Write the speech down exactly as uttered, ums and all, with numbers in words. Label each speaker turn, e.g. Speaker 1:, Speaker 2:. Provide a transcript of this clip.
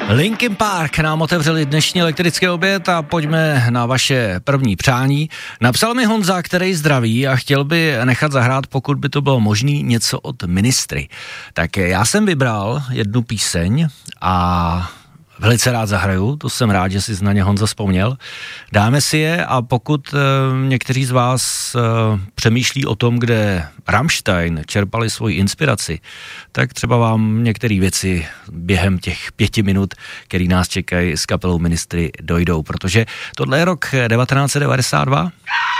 Speaker 1: Linkin Park nám otevřeli dnešní elektrický oběd a pojďme na vaše první přání. Napsal mi Honza, který zdraví a chtěl by nechat zahrát, pokud by to bylo možný, něco od Ministry. Tak já jsem vybral jednu píseň a velice rád zahraju, to jsem rád, že jsi na ně Honza vzpomněl. Dáme si je a pokud e, někteří z vás e, přemýšlí o tom, kde Rammstein čerpali svoji inspiraci, tak třeba vám některé věci během těch pěti minut, který nás čekají s kapelou Ministry, dojdou, protože tohle je rok devatenáct set devadesát dva.